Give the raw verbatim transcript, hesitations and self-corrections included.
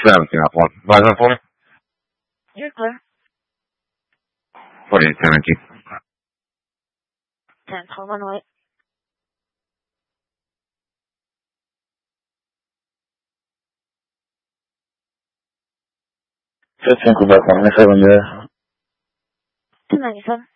seventeen up one. License for me? You're clear. forty-eight seventeen. ten, hold on, wait. fifteen Quebec, one ninety-seven, yeah. two ninety-seven.